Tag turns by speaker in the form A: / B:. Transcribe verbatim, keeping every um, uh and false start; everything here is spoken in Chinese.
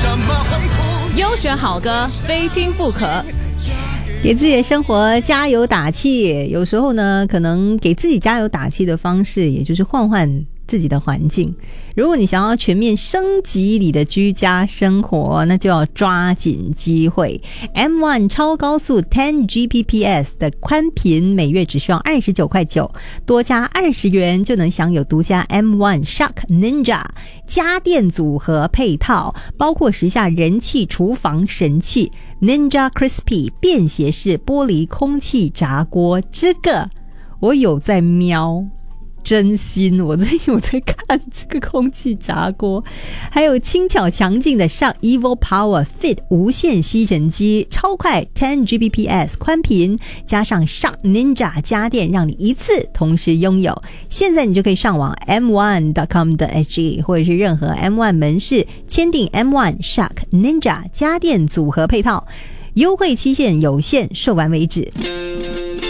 A: 优选好歌，非听不可。
B: 给自己的生活加油打气，有时候呢，可能给自己加油打气的方式，也就是换换自己的环境。如果你想要全面升级你的居家生活，那就要抓紧机会。 M 一 超高速 十 G B P S 的宽频每月只需要二十九块九，多加二十元就能享有独家 M 一 Shark Ninja 家电组合配套，包括时下人气厨房神器 Ninja Crispy 便携式玻璃空气炸锅。这个我有在瞄，真心我最近有在看这个空气炸锅。还有轻巧强劲的Shark Evo Power Fit 无线吸尘机，超快 十 G B P S 宽频，加上 Shark Ninja 家电，让你一次同时拥有。现在你就可以上网 m one dot com dot s g 或者是任何 M 一 门市签订 M 一 Shark Ninja 家电组合配套，优惠期限有限，售完为止。